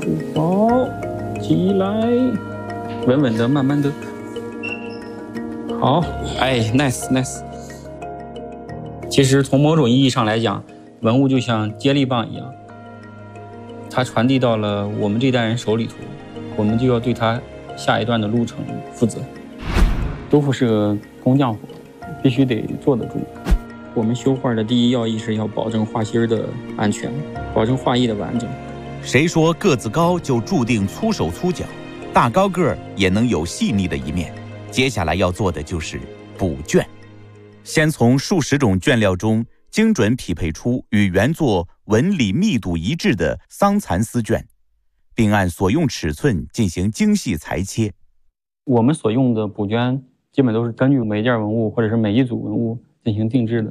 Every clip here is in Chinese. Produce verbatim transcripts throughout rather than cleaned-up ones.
好，起来，稳稳的，慢慢的。好，哎 ，nice nice。其实从某种意义上来讲，文物就像接力棒一样，它传递到了我们这代人手里头，我们就要对它下一段的路程负责。修复是个工匠活，必须得坐得住。我们修画的第一要义是要保证画心的安全，保证画艺的完整。 谁说个子高就注定粗手粗脚？大高个儿也能有细腻的一面。接下来要做的就是补卷，先从数十种卷料中精准匹配出与原作纹理密度一致的桑蚕丝卷，并按所用尺寸进行精细裁切。 我们所用的补卷基本都是根据每件文物或者是每一组文物进行定制的。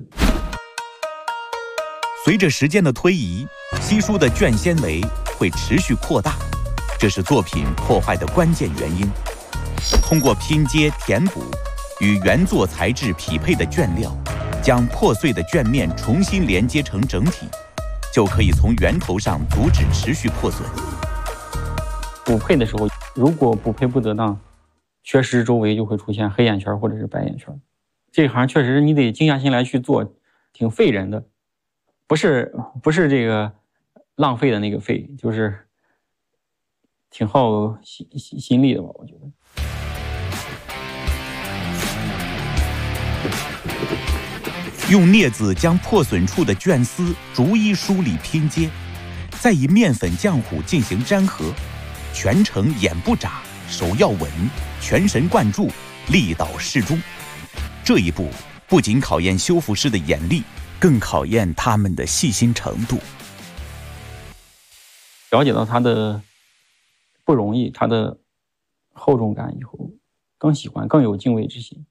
随着时间的推移，稀疏的卷纤维会持续扩大，这是作品破坏的关键原因。通过拼接填补与原作材质匹配的卷料，将破碎的卷面重新连接成整体，就可以从源头上阻止持续破损。 补配的时候，如果补配不得当，缺失周围就会出现黑眼圈或者是白眼圈。这行确实你得静下心来去做，挺费人的，不是不是这个浪费的那个费，就是挺耗心心心力的吧，我觉得。 用镊子将破损处的卷丝逐一梳理拼接，再以面粉浆糊进行粘合，全程眼不眨，手要稳，全神贯注，力道适中。这一步不仅考验修复师的眼力，更考验他们的细心程度。 了解到它的不容易，它的厚重感以后，更喜欢，更有敬畏之心。